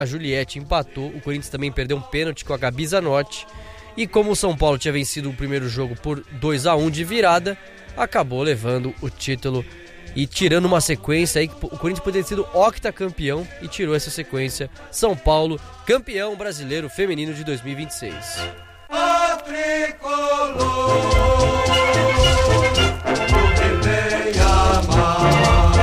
A Juliette empatou, o Corinthians também perdeu um pênalti com a Gabi Zanotti. E como o São Paulo tinha vencido o primeiro jogo por 2-1 de virada, acabou levando o título e tirando uma sequência aí que o Corinthians poderia ter sido octacampeão e tirou essa sequência. São Paulo, campeão brasileiro feminino de 2026. A tricolor, o bem amado,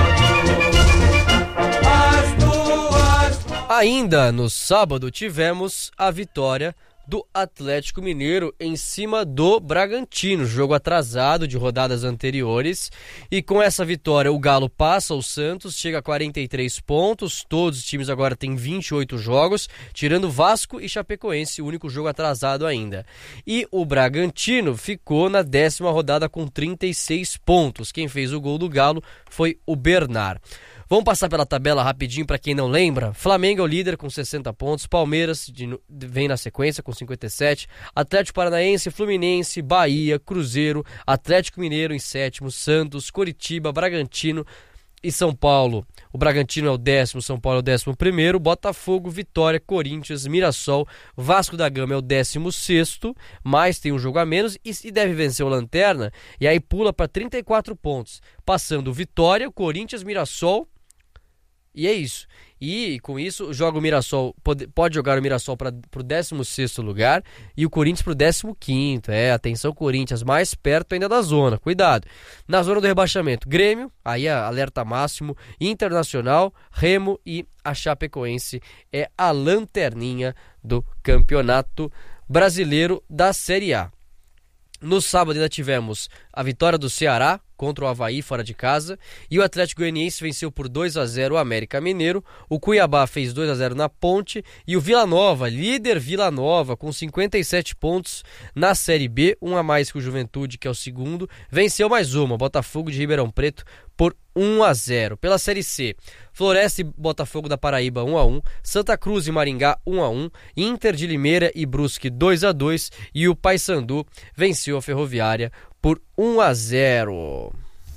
as tuas... Ainda no sábado tivemos a vitória do Atlético Mineiro em cima do Bragantino, jogo atrasado de rodadas anteriores, e com essa vitória o Galo passa o Santos, chega a 43 pontos, todos os times agora têm 28 jogos, tirando Vasco e Chapecoense, o único jogo atrasado ainda. E o Bragantino ficou na 10ª rodada com 36 pontos, quem fez o gol do Galo foi o Bernard. Vamos passar pela tabela rapidinho para quem não lembra. Flamengo é o líder com 60 pontos, Palmeiras vem na sequência com 57, Atlético Paranaense, Fluminense, Bahia, Cruzeiro, Atlético Mineiro em 7º, Santos, Coritiba, Bragantino e São Paulo. O Bragantino é o 10º, São Paulo é o 11º, Botafogo, Vitória, Corinthians, Mirassol, Vasco da Gama é o 16º, mas tem um jogo a menos e deve vencer o Lanterna, e aí pula para 34 pontos, passando Vitória, Corinthians, Mirassol. E é isso. E com isso, joga o Mirassol, pode jogar o Mirassol para o 16º lugar e o Corinthians para o 15º. Atenção Corinthians, mais perto ainda da zona, cuidado. Na zona do rebaixamento, Grêmio, aí alerta máximo, Internacional, Remo e a Chapecoense é a lanterninha do Campeonato Brasileiro da Série A. No sábado ainda tivemos a vitória do Ceará contra o Avaí fora de casa, e o Atlético Goianiense venceu por 2-0 o América Mineiro, o Cuiabá fez 2-0 na Ponte, e o Vila Nova, líder Vila Nova, com 57 pontos na Série B, um a mais que o Juventude, que é o segundo, venceu mais uma, Botafogo de Ribeirão Preto, por 1-0. Pela Série C, Floresta e Botafogo da Paraíba 1-1, Santa Cruz e Maringá 1-1, Inter de Limeira e Brusque 2-2, e o Paysandu venceu a Ferroviária por 1-0.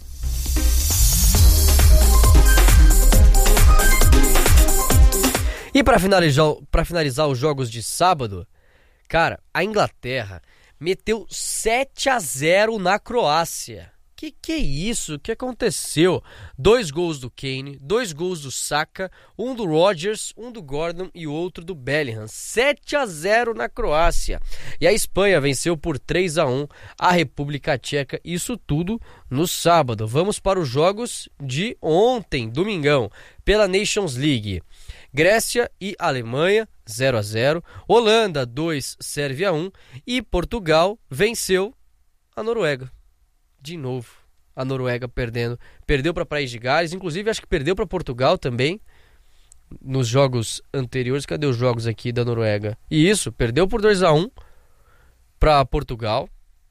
E para finalizar os jogos de sábado, cara, a Inglaterra meteu 7-0 na Croácia. Que é isso? O que aconteceu? 2 gols do Kane, 2 gols do Saka, um do Rodgers, um do Gordon e outro do Bellingham. 7-0 na Croácia. E a Espanha venceu por 3-1 a República Tcheca. Isso tudo no sábado. Vamos para os jogos de ontem, domingão, pela Nations League. Grécia e Alemanha 0-0, Holanda 2, Sérvia 1 e Portugal venceu a Noruega. De novo, a Noruega perdeu para País de Gales, inclusive acho que perdeu para Portugal também, nos jogos anteriores. Cadê os jogos aqui da Noruega? E isso, perdeu por 2-1 para Portugal.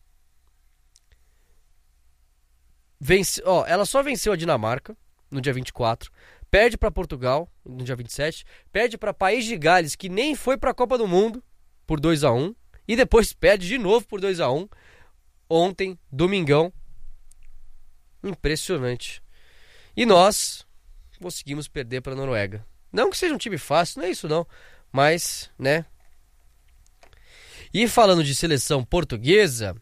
Ela só venceu a Dinamarca no dia 24, perde para Portugal no dia 27, perde para País de Gales, que nem foi para a Copa do Mundo, por 2-1, e depois perde de novo por 2-1, ontem, domingão. Impressionante. E nós conseguimos perder para a Noruega. Não que seja um time fácil, não é isso não, mas, né. E falando de seleção portuguesa,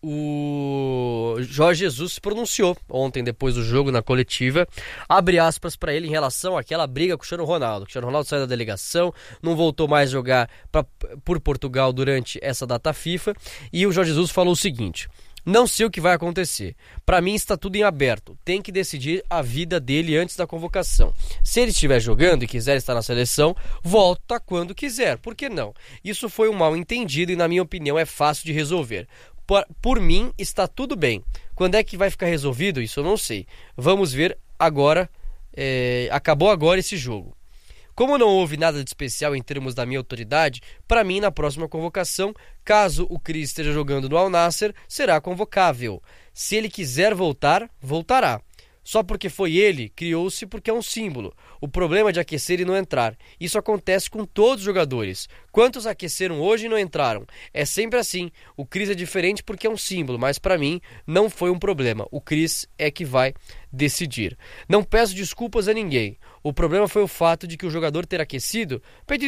o Jorge Jesus se pronunciou ontem depois do jogo na coletiva, abre aspas para ele em relação àquela briga com o Cristiano Ronaldo. O Cristiano Ronaldo saiu da delegação, não voltou mais a jogar por Portugal durante essa data FIFA, e o Jorge Jesus falou o seguinte: não sei o que vai acontecer. Para mim está tudo em aberto. Tem que decidir a vida dele antes da convocação. Se ele estiver jogando e quiser estar na seleção, volta quando quiser. Por que não? Isso foi um mal entendido e, na minha opinião, é fácil de resolver. Por mim, está tudo bem. Quando é que vai ficar resolvido? Isso eu não sei. Vamos ver agora. Acabou agora esse jogo. Como não houve nada de especial em termos da minha autoridade, para mim, na próxima convocação, caso o Cris esteja jogando no Al Nassr, será convocável. Se ele quiser voltar, voltará. Só porque foi ele, criou-se porque é um símbolo. O problema de aquecer e não entrar. Isso acontece com todos os jogadores. Quantos aqueceram hoje e não entraram? É sempre assim. O Cris é diferente porque é um símbolo, mas para mim não foi um problema. O Cris é que vai decidir. Não peço desculpas a ninguém. O problema foi o fato de que o jogador ter aquecido, pedir